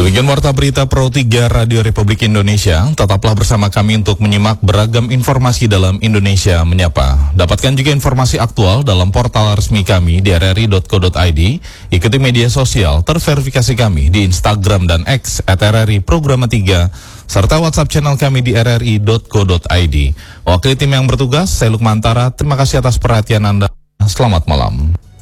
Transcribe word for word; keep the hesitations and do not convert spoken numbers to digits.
Demikian warta berita Pro tiga Radio Republik Indonesia. Tetaplah bersama kami untuk menyimak beragam informasi dalam Indonesia Menyapa. Dapatkan juga informasi aktual dalam portal resmi kami di r r i dot co dot i d. Ikuti media sosial terverifikasi kami di Instagram dan X at r r i programa tiga, serta WhatsApp channel kami di r r i dot co dot i d. Wakil tim yang bertugas, saya Lukmantara. Terima kasih atas perhatian Anda. Selamat malam.